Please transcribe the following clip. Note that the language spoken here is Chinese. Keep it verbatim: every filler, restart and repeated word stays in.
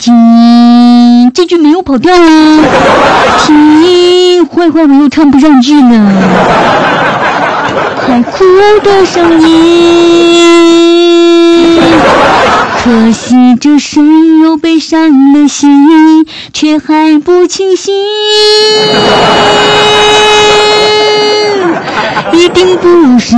听，这句没有跑调啊。听，坏坏我又唱不上去了。好哭的声音，可惜这深又悲伤的心却还不清醒，一定不是